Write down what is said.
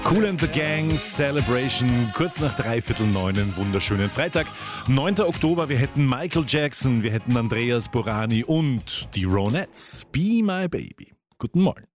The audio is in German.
Kool and the Gang, Celebration, kurz nach 8:45, einen wunderschönen Freitag. 9. Oktober, wir hätten Michael Jackson, wir hätten Andreas Borani und die Ronettes. Be My Baby. Guten Morgen.